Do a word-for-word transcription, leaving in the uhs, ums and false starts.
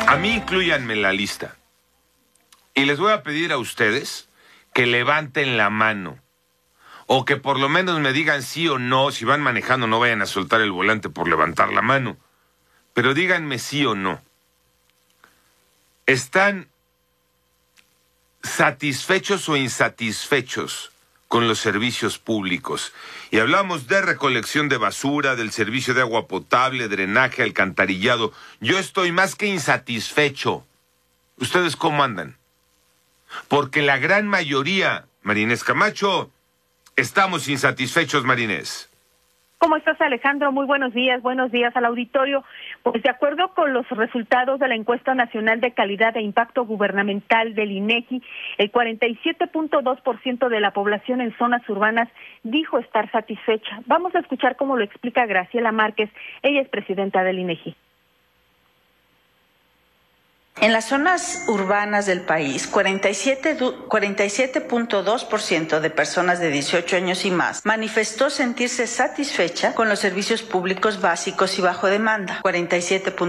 A mí inclúyanme en la lista. Y les voy a pedir a ustedes que levanten la mano. O que por lo menos me digan sí o no. Si van manejando, no vayan a soltar el volante por levantar la mano. Pero díganme sí o no. ¿Están satisfechos o insatisfechos con los servicios públicos? Y hablamos de recolección de basura, del servicio de agua potable, drenaje, alcantarillado. Yo estoy más que insatisfecho. ¿Ustedes cómo andan? Porque la gran mayoría, Marinés Camacho, estamos insatisfechos, Marinés. ¿Cómo estás, Alejandro? Muy buenos días, buenos días al auditorio. Pues de acuerdo con los resultados de la Encuesta Nacional de Calidad e Impacto Gubernamental del INEGI, el cuarenta y siete punto dos por ciento de la población en zonas urbanas dijo estar satisfecha. Vamos a escuchar cómo lo explica Graciela Márquez, ella es presidenta del INEGI. En las zonas urbanas del país, cuarenta y siete punto dos por ciento de personas de dieciocho años y más manifestó sentirse satisfecha con los servicios públicos básicos y bajo demanda. cuarenta y siete